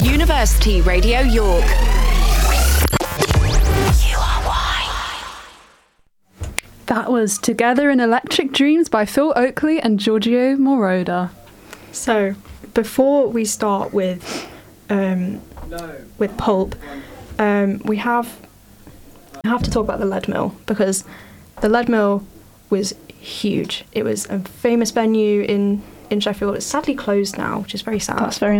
University Radio York. That was Together in Electric Dreams by Phil Oakley and Giorgio Moroder. So, before we start with Pulp, we have to talk about the Lead Mill, because the Lead Mill was huge. It was a famous venue in Sheffield. It's sadly closed now, which is very sad. That's very